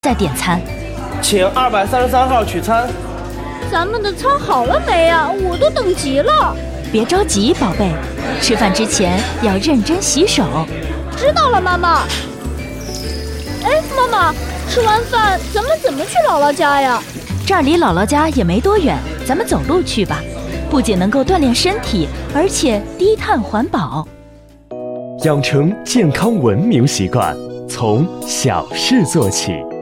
再点餐。 请233号取餐。 咱们的餐好了没呀？我都等急了。 别着急，宝贝，吃饭之前要认真洗手。 知道了，妈妈。哎，妈妈，吃完饭咱们怎么去姥姥家呀？ 这儿离姥姥家也没多远，咱们走路去吧。不仅能够锻炼身体，而且低碳环保。 养成健康文明习惯，从小事做起。